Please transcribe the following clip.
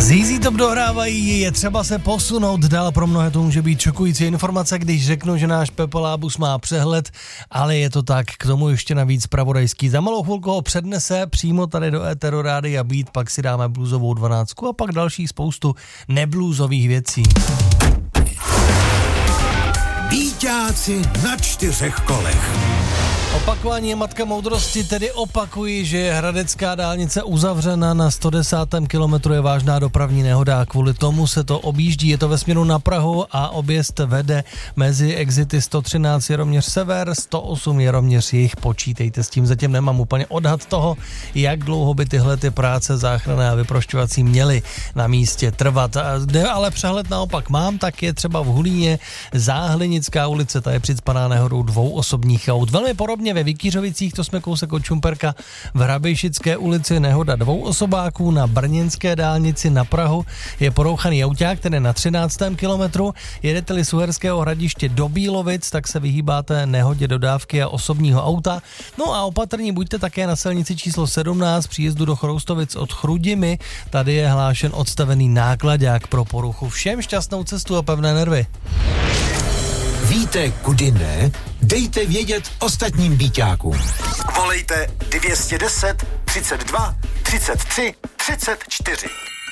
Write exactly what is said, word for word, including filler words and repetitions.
Z Z Top dohrávají, je třeba se posunout dál, pro mnohé to může být šokující informace, když řeknu, že náš Pepolábus má přehled, ale je to tak, k tomu ještě navíc zpravodajský. Za malou chvilku ho přednese přímo tady do éteru Rádia Beat, pak si dáme bluesovou dvanáctku a pak další spoustu nebluzových věcí. Bíťáci na čtyřech kolech. Opakování je matka moudrosti, tedy opakuji, že je hradecká dálnice uzavřena, na sto desátém kilometru je vážná dopravní nehoda a kvůli tomu se to objíždí. Je to ve směru na Prahu a objezd vede mezi exity sto třináct Jaroměř sever, sto osm Jaroměř jih. Počítejte s tím, zatím nemám úplně odhad toho, jak dlouho by tyhle ty práce záchranné a vyprošťovací měly na místě trvat. Kde ale přehled naopak mám, tak je třeba v Hulíně Záhlinická ulice, ta je přicpaná nehodou dvou osobních aut. Velmi podobně ve Vikířovicích, to jsme kousek od Čumperka, v Hrabejšické ulici nehoda dvou osobáků, na brněnské dálnici na Prahu je porouchaný auták, ten je na třináctém kilometru. Jedete-li z Uherského Hradiště do Bílovic, tak se vyhýbáte nehodě dodávky a osobního auta. No a opatrní buďte také na silnici číslo sedmnáct příjezdu do Chroustovic od Chrudimi, tady je hlášen odstavený nákladák pro poruchu. Všem šťastnou cestu a pevné nervy. Víte, kudy ne? Dejte vědět ostatním bíťákům. Volejte dvě stě deset, třicet dva, třicet tři, třicet čtyři.